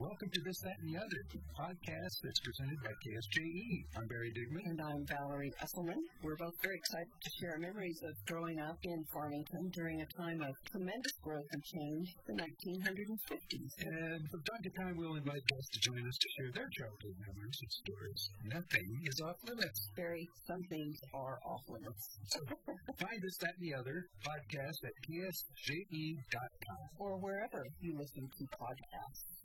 Welcome to This, That, and the Other podcast that's presented by KSJE. I'm Barry Digman. And I'm Valerie Esselman. We're both very excited to share memories of growing up in Farmington during a time of tremendous growth and change, the 1950s. And from time to time, we'll invite guests to join us to share their childhood memories and stories. Nothing is off limits. Barry, some things are off limits. So find This, That, and the Other podcast at KSJE.com. Or wherever you listen to podcasts.